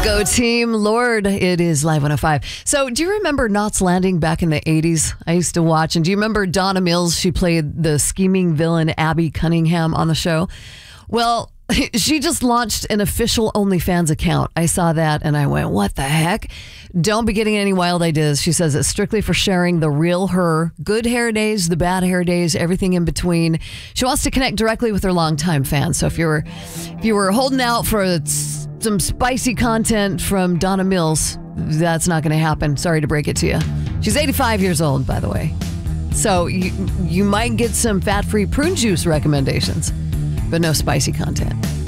Go team, Lord. It is Live 105. So do you remember Knots Landing back in the 80s? I used to watch. And do you remember Donna Mills? She played the scheming villain Abby Cunningham on the show. Well, she just launched an official OnlyFans account. I saw that and I went, what the heck? Don't be getting any wild ideas. She says it's strictly for sharing the real her, good hair days, the bad hair days, everything in between. She wants to connect directly with her longtime fans. So if you were holding out for some spicy content from Donna Mills, that's not going to happen. Sorry to break it to you. She's 85 years old, by the way. So you might get some fat-free prune juice recommendations, but no spicy content.